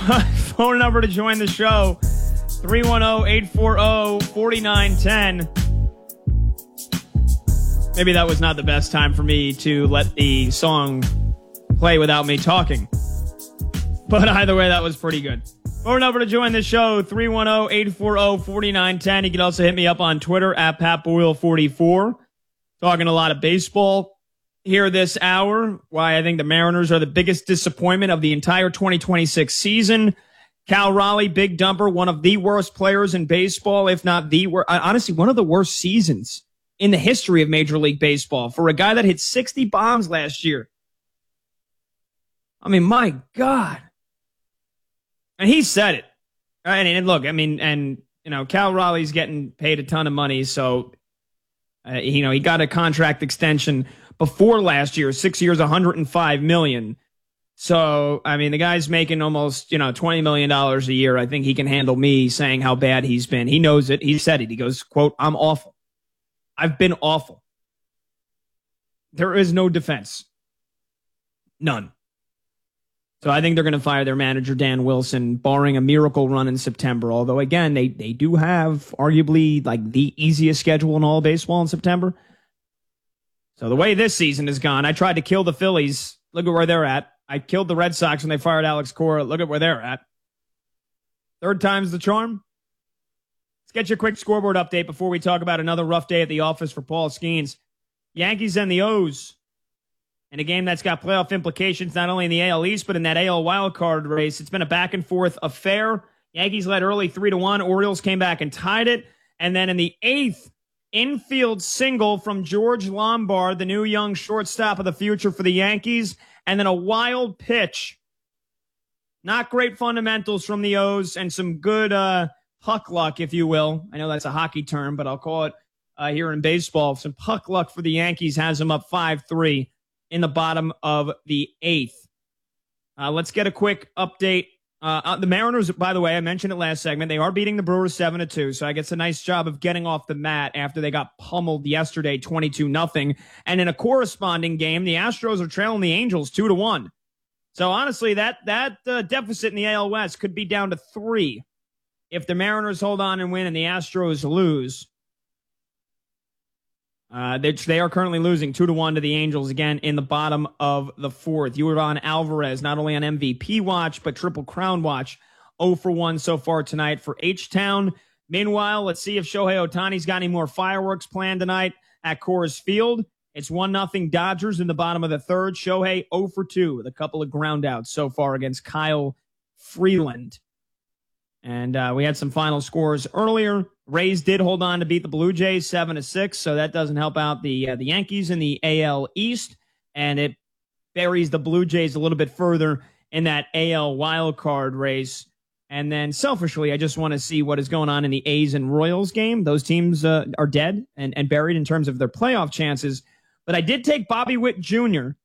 Phone number to join the show, 310-840-4910. Maybe that was not the best time for me to let the song play without me talking. But either way, that was pretty good. Phone number to join the show, 310-840-4910. You can also hit me up on Twitter, at PatBoyle44. Talking a lot of baseball here this hour. Why I think the Mariners are the biggest disappointment of the entire 2026 season. Cal Raleigh, big dumper, one of the worst players in baseball, if not the worst. Honestly, one of the worst seasons in the history of Major League Baseball for a guy that hit 60 bombs last year. I mean, my God. And he said it. And look, I mean, and, you know, Cal Raleigh's getting paid a ton of money. So, you know, he got a contract extension before last year, 6 years, $105 million. So, I mean, the guy's making almost, $20 million a year. I think he can handle me saying how bad he's been. He knows it. He said it. He goes, quote, "I'm awful. I've been awful." There is no defense. None. So I think they're going to fire their manager, Dan Wilson, barring a miracle run in September. Although, again, they do have arguably like the easiest schedule in all of baseball in September. So the way this season has gone, I tried to kill the Phillies. Look at where they're at. I killed the Red Sox when they fired Alex Cora. Look at where they're at. Third time's the charm. Let's get you a quick scoreboard update before we talk about another rough day at the office for Paul Skeens. Yankees and the O's. In a game that's got playoff implications not only in the AL East, but in that AL wildcard race. It's been a back-and-forth affair. Yankees led early 3-1. Orioles came back and tied it. And then in the eighth, infield single from George Lombard, the new young shortstop of the future for the Yankees. And then a wild pitch. Not great fundamentals from the O's and some good puck luck, if you will. I know that's a hockey term, but I'll call it here in baseball. Some puck luck for the Yankees has them up 5-3. In the bottom of the eighth. Let's get a quick update. The Mariners, by the way, I mentioned it last segment. They are beating the Brewers 7-2, so I guess a nice job of getting off the mat after they got pummeled yesterday 22-0. And in a corresponding game, the Astros are trailing the Angels 2-1. So honestly, that deficit in the AL West could be down to 3 if the Mariners hold on and win and the Astros lose. They are currently losing 2-1 to the Angels again in the bottom of the fourth. Yordan Alvarez, not only on MVP watch, but Triple Crown watch. 0 for 1 so far tonight for H-Town. Meanwhile, let's see if Shohei Ohtani's got any more fireworks planned tonight at Coors Field. It's 1-0 Dodgers in the bottom of the third. Shohei 0 for 2 with a couple of groundouts so far against Kyle Freeland. And we had some final scores earlier. Rays did hold on to beat the Blue Jays 7-6, so that doesn't help out the Yankees in the AL East, and it buries the Blue Jays a little bit further in that AL wildcard race. And then selfishly, I just want to see what is going on in the A's and Royals game. Those teams are dead and buried in terms of their playoff chances. But I did take Bobby Witt Jr.